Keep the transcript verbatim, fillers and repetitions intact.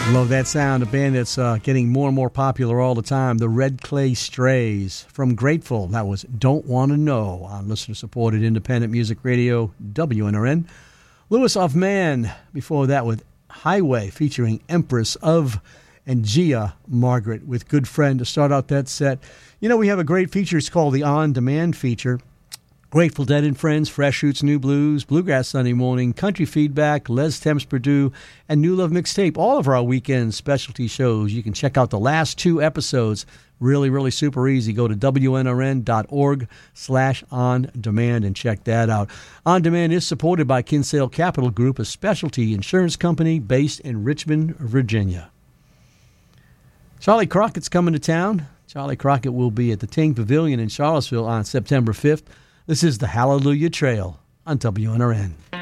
Love that sound. A band that's uh, getting more and more popular all the time. The Red Clay Strays from Grateful. That was Don't Wanna Know on listener-supported independent music radio, W N R N. Louis of Man before that with Highway featuring Empress of and Gia Margaret with Good Friend to start out that set. You know, we have a great feature. It's called the On Demand feature. Grateful Dead and Friends, Fresh Shoots, New Blues, Bluegrass Sunday Morning, Country Feedback, Les Temps Purdue, and New Love Mixtape. All of our weekend specialty shows. You can check out the last two episodes. Really, really super easy. Go to W N R N dot org slash on demand and check that out. On Demand is supported by Kinsale Capital Group, a specialty insurance company based in Richmond, Virginia. Charlie Crockett's coming to town. Charlie Crockett will be at the Ting Pavilion in Charlottesville on September fifth. This is the Hallelujah Trail on W N R N.